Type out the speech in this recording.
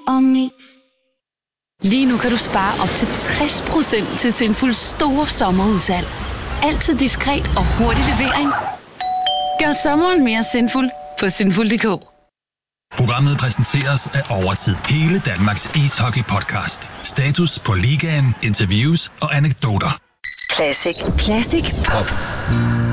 Lige nu kan du spare op til 60% til Sinfuls store sommerudsalg. Altid diskret og hurtig levering. Gør sommeren mere sinful på sinful.dk. Programmet præsenteres af Overtid. Hele Danmarks ishockey-podcast. Status på ligaen, interviews og anekdoter. Classic. Classic Pop.